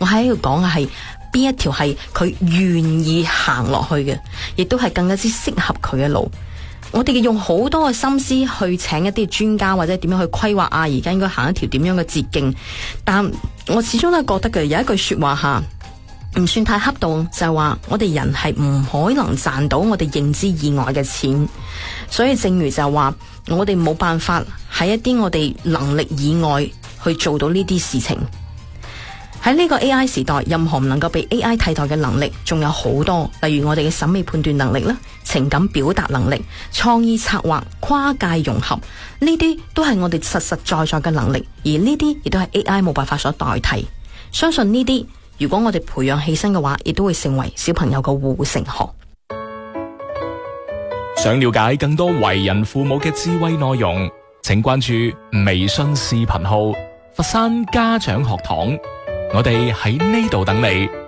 我喺度講嘅係邊一條係佢願意行落去嘅，亦都係更加之適合佢嘅路。我哋用好多嘅心思去請一啲專家或者點樣去規劃啊，而家應該行一條點樣嘅捷徑，但我始終都係覺得嘅有一句說話吓，唔算太恰當，就係話我哋人係唔可能賺到我哋認知以外嘅錢，所以正如就係話我哋冇辦法喺一啲我哋能力以外去做到呢啲事情。喺呢個 AI 時代，任何唔能夠被 AI 替代嘅能力仲有好多，例如我哋嘅審美判斷能力啦、情感表達能力、創意策劃、跨界融合，呢啲都係我哋實實在在嘅能力，而呢啲亦都係 AI 冇辦法所代替。相信呢啲如果我哋培養起身嘅話，亦都會成為小朋友嘅護城河。 想了解更多為人父母嘅智慧內容，請關注微信視頻號佛山家長學堂。我哋喺呢度等你。